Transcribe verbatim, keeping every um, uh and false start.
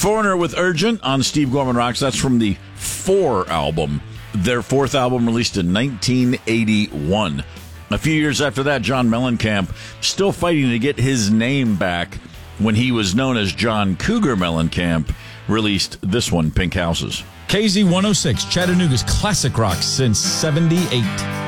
Foreigner with Urgent on Steve Gorman Rocks. That's from the Four album, their fourth album released in nineteen eighty-one. A few years after that, John Mellencamp, still fighting to get his name back when he was known as John Cougar Mellencamp, released this one, Pink Houses. K Z one oh six, Chattanooga's classic rock since seventy-eight.